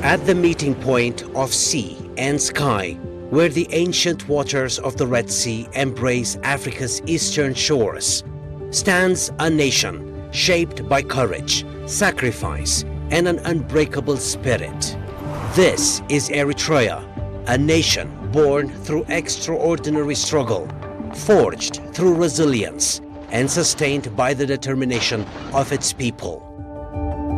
At the meeting point of sea and sky, where the ancient waters of the Red Sea embrace Africa's eastern shores, stands a nation shaped by courage, sacrifice, and an unbreakable spirit. This is Eritrea, a nation born through extraordinary struggle, forged through resilience, and sustained by the determination of its people.